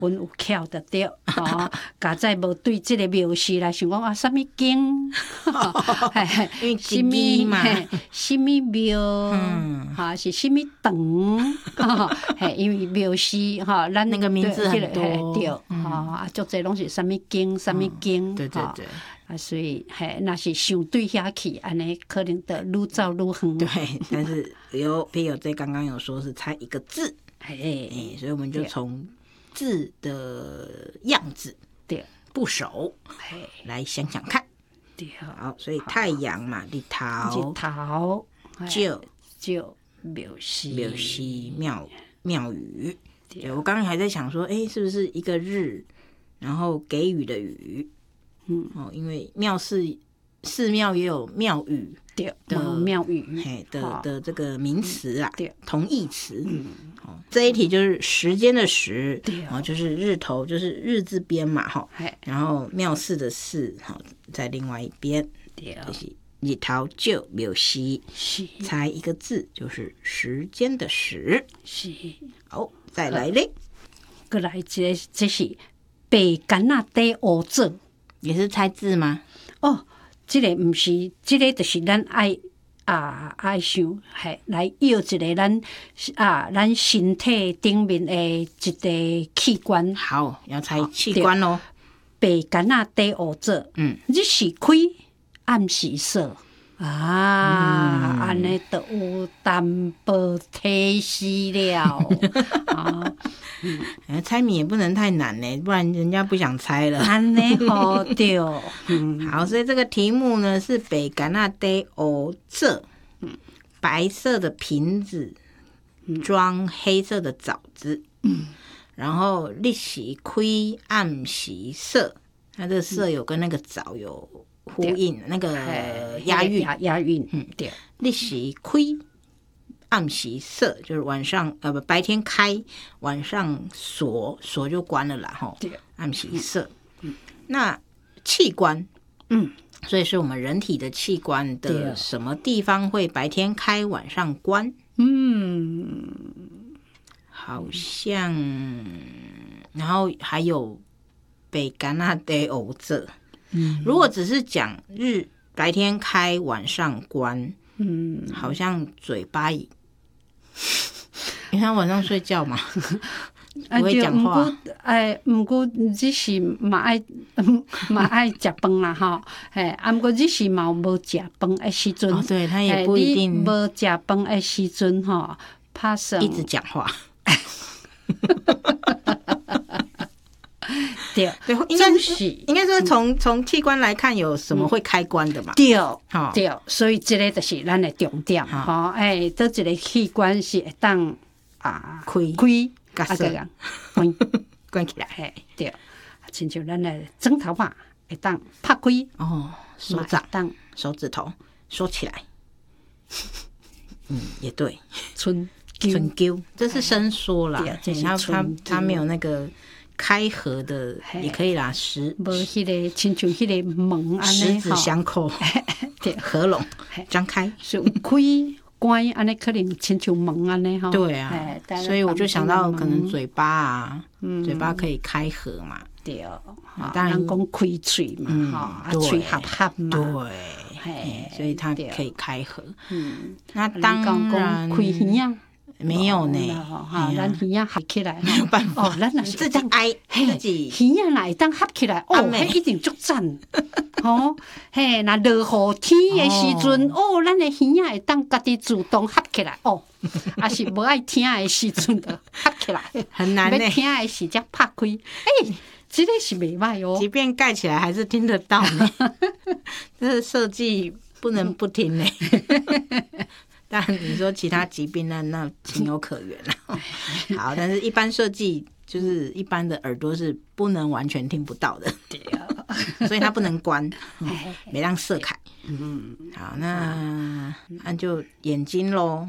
文有巧就对，家在无对即个庙事来想讲啥物经， 因为一字嘛， 啥物庙，是啥物堂，因为庙事咱那个名字很多， 对，足侪拢是啥物经，啥物经， 对对对。 所以若是想对遐去，安尼可能就愈走愈远。 对，但是朋友在刚刚有说是猜一个字，所以我们就从字的样子、部首来想想看。好，所以太阳嘛，日头， 就庙事庙宇。我刚刚还在想说，是不是一个日，然后给予的予？因为寺庙也有庙宇的庙宇的这个名词啊，同义词。这一题就是时间的时，就是日头，就是日字边嘛，然后庙寺的寺，在另外一边，就是日头就庙事，猜一个字就是时间的时。好，再来嘞， 再来这是白干那底乌做。 也是猜字吗？ 这个不是，这个就是咱爱想，来要一个咱身体顶面的一个器官。 好，要猜器官咯。 白干那底乌做，日是开，暗是锁。安尼就有淡薄提示了。 猜谜也不能太难呢，不然人家不想猜了。 安尼好对。 好，所以这个题目呢是白干那底乌做，白色的瓶子装黑色的枣子，然后日是开，暗是锁，它这个锁有跟那个枣有呼应，那个押韵， 对。 日是开，暗时锁，就是晚上白天开，晚上锁就关了啦，暗时锁。那器官，所以是我们人体的器官的什么地方会白天开，晚上关？好像，然后还有白干那底乌做。如果只是讲白天开晚上关，好像嘴巴，因为他晚上睡觉嘛，不会讲话。 不过只是嘛爱食饭啦吼，不过只是嘛无食饭的时阵， 对他也不一定无食饭的时阵吼，怕什一直讲话。 对， 应该说从器官来看，有什么会开关的嘛？ 对，所以这个就是咱的重点。这一个器官是会当开关起来。 对，亲像咱的枕头嘛，会当拍开。 手掌、手指头收起来。也对。 春秋，这是伸缩啦，它没有那个开合的，也可以啦。 无迄个亲像迄个门安尼， 十指相扣，合拢张开， 是有开关安尼，可能亲像门安尼吼。 对啊，所以我就想到可能嘴巴啊，嘴巴可以开合嘛。 对，当然讲开嘴嘛，嘴合嘛。 对，所以它可以开合。那当然开耳啊。 没有呢， 咱耳啊合起来没有办法， 咱若是自己挨自己耳啊来当合起来，迄一定足赞，若落雨天的时阵，咱的耳啊会当家己自动合起来，也是无爱听的时阵就合起来， 很难呢。 要听的时才拍开，这个是袂歹哦。 即便盖起来还是听得到呢，这是设计不能不听呢。但你说其他疾病那情有可原啦。好，但是一般设计就是一般的耳朵是不能完全听不到的，所以它不能关，没让射开。好，那就眼睛咯。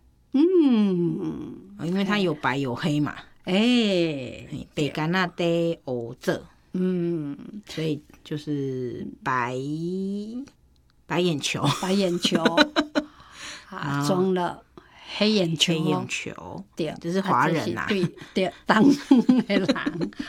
因为它有白有黑嘛。白干那底乌做。所以就是白眼球。装了黑眼球， 黑眼球， 对， 这是华人啊， 对对，东方的人，